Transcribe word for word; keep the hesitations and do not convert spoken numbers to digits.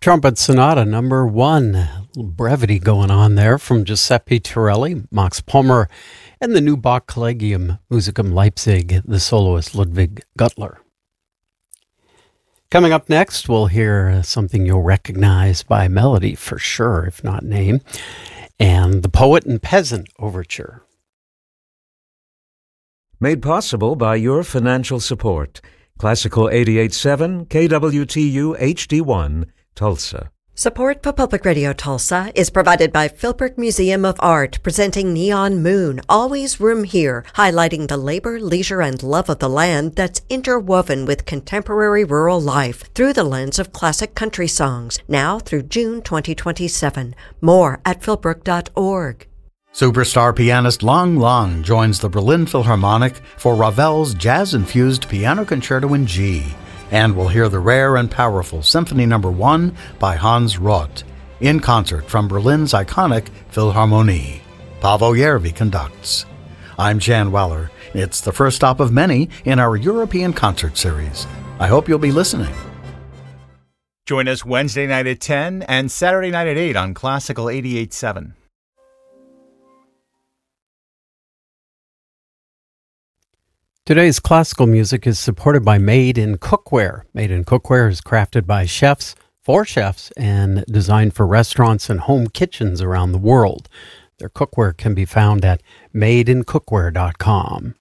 Trumpet Sonata number one. A little brevity going on there from Giuseppe Torelli, Max Pommer, and the new Bach Collegium Musicum Leipzig, the soloist Ludwig Gutler. Coming up next, we'll hear something you'll recognize by melody for sure, if not name, and the Poet and Peasant Overture. Made possible by your financial support. Classical eighty-eight point seven, K W T U H D one, Tulsa. Support for Public Radio Tulsa is provided by Philbrook Museum of Art, presenting Neon Moon, Always Room Here, highlighting the labor, leisure, and love of the land that's interwoven with contemporary rural life through the lens of classic country songs, now through June twenty twenty-seven. More at philbrook dot org. Superstar pianist Lang Lang joins the Berlin Philharmonic for Ravel's jazz-infused Piano Concerto in G. And we'll hear the rare and powerful Symphony Number One by Hans Roth, in concert from Berlin's iconic Philharmonie. Paavo Järvi conducts. I'm Jan Weller. It's the first stop of many in our European concert series. I hope you'll be listening. Join us Wednesday night at ten and Saturday night at eight on Classical eighty-eight point seven. Today's classical music is supported by Made in Cookware. Made in Cookware is crafted by chefs, for chefs, and designed for restaurants and home kitchens around the world. Their cookware can be found at made in cookware dot com.